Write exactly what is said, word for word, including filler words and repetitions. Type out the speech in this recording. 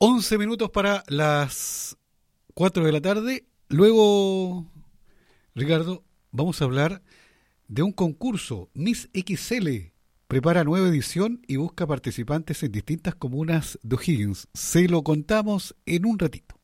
once minutos para las cuatro de la tarde. Luego, Ricardo, vamos a hablar de un concurso. Miss X L prepara nueva edición y busca participantes en distintas comunas de O'Higgins. Se lo contamos en un ratito.